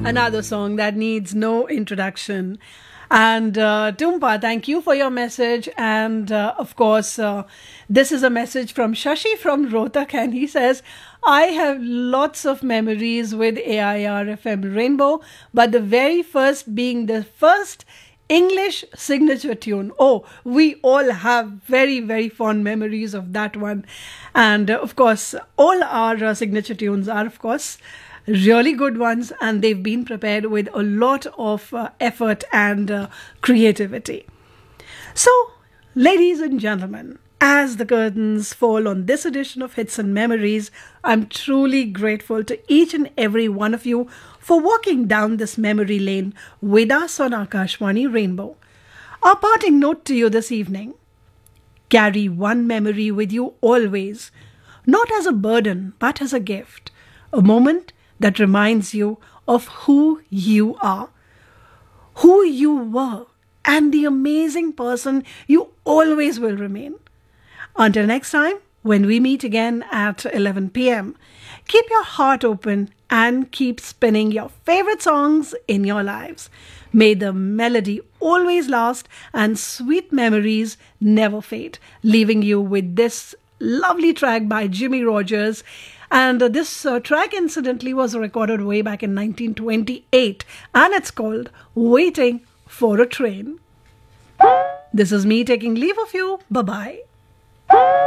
Another song that needs no introduction. And Tumpa, thank you for your message. And of course, this is a message from Shashi from Rohtak, and he says, I have lots of memories with AIR FM Rainbow, but the very first being the first English signature tune. Oh, we all have very, very fond memories of that one. And of course, all our signature tunes are, of course, really good ones, and they've been prepared with a lot of effort and creativity. So, ladies and gentlemen, as the curtains fall on this edition of Hits and Memories, I'm truly grateful to each and every one of you for walking down this memory lane with us on Akashvani Rainbow. Our parting note to you this evening: carry one memory with you always, not as a burden but as a gift, a moment that reminds you of who you are, who you were, and the amazing person you always will remain. Until next time, when we meet again at 11 p.m., keep your heart open and keep spinning your favorite songs in your lives. May the melody always last and sweet memories never fade, leaving you with this lovely track by Jimmy Rogers. And this track, incidentally, was recorded way back in 1928, and it's called Waiting for a Train. This is me taking leave of you. Bye-bye.